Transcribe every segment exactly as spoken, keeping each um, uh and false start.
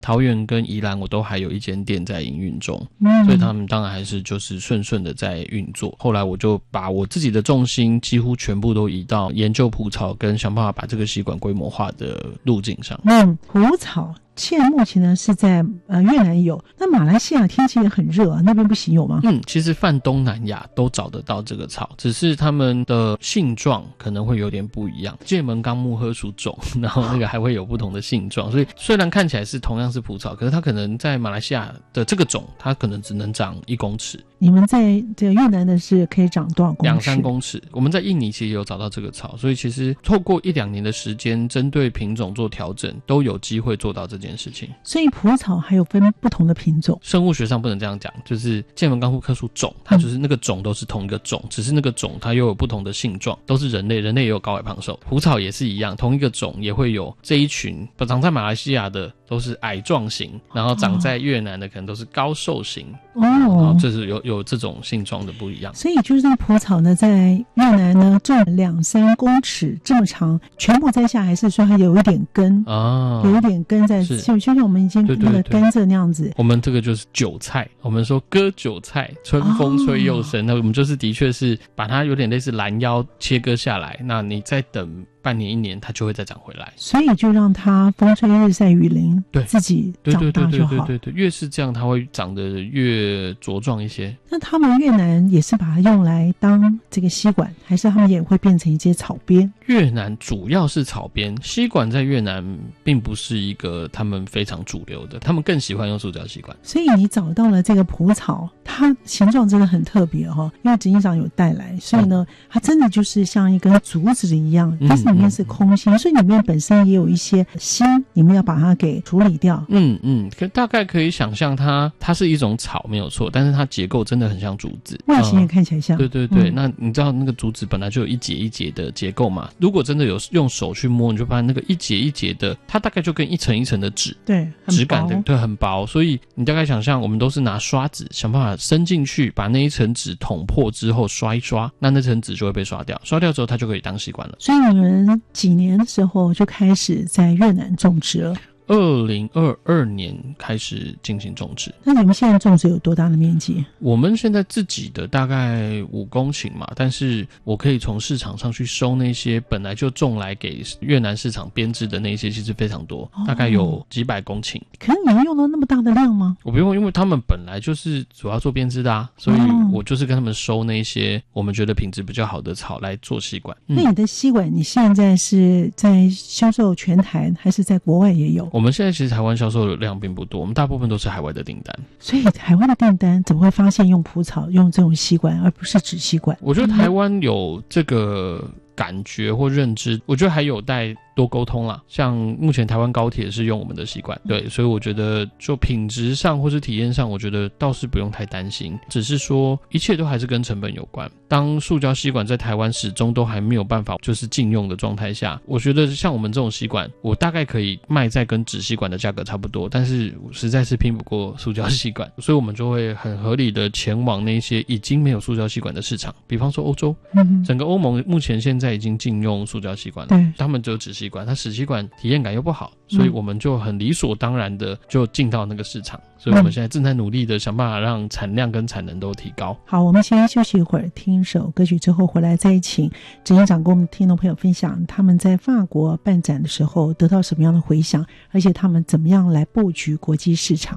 桃园跟宜兰我都还有一间店在营运中， 嗯， 所以他们当然还是就是顺顺的在运作。后来我就把我自己的重心几乎全部都移到研究蒲草跟想办法把这个吸管规模化的路径上。 嗯，蒲草现在目前呢是在呃越南有，那马来西亚天气也很热啊，那边不行有吗？ 嗯，其实泛东南亚都找得到这个草，只是它们的性状可能会有点不一样。界门纲目科属种，然后那个还会有不同的性状，所以虽然看起来是同样是蒲草，可是它可能在马来西亚的这个种，它可能只能长一公尺。 你们在这个越南的是可以长多少公尺？ 两三公尺。我们在印尼其实也有找到这个草，所以其实透过一两年的时间，针对品种做调整，都有机会做到这件事情。 所以蒲草还有分不同的品种， 生物学上不能这样讲，就是界门纲目科属种，它就是那个种都是同一个种，只是那个种它又有不同的性状，都是人类，人类也有高矮胖瘦。蒲草也是一样，同一个种也会有这一群，长在马来西亚的都是矮壮型，然后长在越南的可能都是高瘦型。哦，然后这是有有这种性状的不一样。 所以就是那蒲草呢，在越南呢种两三公尺这么长，全部摘下，还是说它有一点根啊，有一点根在，就就像我们已经那个甘蔗那样子。对对对， 我们这个就是韭菜，我们说割韭菜，春风吹又生，那、哦、我们就是的确是把它有点类似拦腰切割下来，那你再等半年一年它就会再长回来， 所以就让它风吹日晒雨淋，对，自己长大就好。 对对对对对对，越是这样它会长得越茁壮一些。 那他们越南也是把它用来当这个吸管，还是他们也会变成一些草编？ 越南主要是草编，吸管在越南并不是一个他们非常主流的，他们更喜欢用塑胶吸管。 所以你找到了这个蒲草，它形状真的很特别哦，因为执行长有带来，所以呢、嗯、它真的就是像一根竹子一样，但是里面是空心、嗯嗯、所以里面本身也有一些芯，你们要把它给处理掉。 嗯嗯，可大概可以想象它它是一种草没有错，但是它结构真的很像竹子， 外形也看起来像、 嗯、对对对、 嗯、 那你知道那个竹子本来就有一节一节的结构嘛，如果真的有用手去摸，你就发现那个一节一节的，它大概就跟一层一层的纸， 对， 质感的，对，很薄，所以你大概想象我们都是拿刷子想办法伸进去，把那一层纸捅破之后刷一刷，那那层纸就会被刷掉，刷掉之后它就可以当吸管了。 所以你们几年的时候就开始在越南种植了？ 二零二二年开始进行种植。 那你们现在种植有多大的面积？ 我们现在自己的大概五公顷嘛，但是我可以从市场上去收那些本来就种来给越南市场编织的那些，其实非常多、哦、大概有几百公顷。 可是你要用到那么大的量吗？ 我不用，因为他们本来就是主要做编织的啊，所以我就是跟他们收那些我们觉得品质比较好的草来做吸管、 嗯、那你的吸管你现在是在销售全台还是在国外也有？ 我们现在其实台湾销售的量并不多，我们大部分都是海外的订单。 所以海外的订单怎么会发现用蒲草用这种吸管而不是纸吸管？ 我觉得台湾有这个感觉或认知，我觉得还有待多沟通啦。像目前台湾高铁是用我们的吸管，对，所以我觉得就品质上或是体验上，我觉得倒是不用太担心，只是说一切都还是跟成本有关。当塑胶吸管在台湾始终都还没有办法就是禁用的状态下，我觉得像我们这种吸管，我大概可以卖在跟纸吸管的价格差不多，但是实在是拼不过塑胶吸管，所以我们就会很合理的前往那些已经没有塑胶吸管的市场，比方说欧洲，嗯，整个欧盟目前现在已经禁用塑胶吸管了，他们只有纸吸管，它纸吸管体验感又不好，所以我们就很理所当然的就进到那个市场，所以我们现在正在努力的想办法让产量跟产能都提高。 好，我们先休息一会儿，听一首歌曲之后回来再请执行长跟我们听众朋友分享他们在法国办展的时候得到什么样的回响，而且他们怎么样来布局国际市场。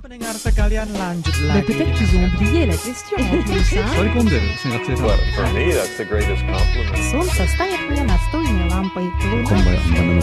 Peut-être qu'ils ont oublié la question en plus, hein? Well, for me, that's the greatest compliment. Солнце стоит на настольной лампой.